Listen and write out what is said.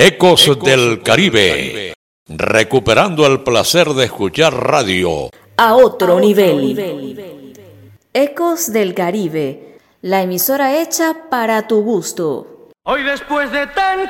Ecos del Caribe, recuperando el placer de escuchar radio a otro nivel. Ecos del Caribe, la emisora hecha para tu gusto. Hoy después de tan